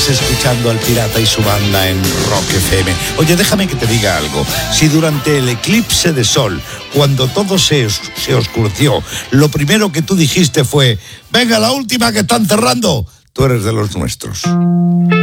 Estás escuchando al Pirata y su banda en Rock FM. Oye, déjame que te diga algo. Si durante el eclipse de sol, cuando todo se oscureció, lo primero que tú dijiste fue: venga, la última que están cerrando, tú eres de los nuestros.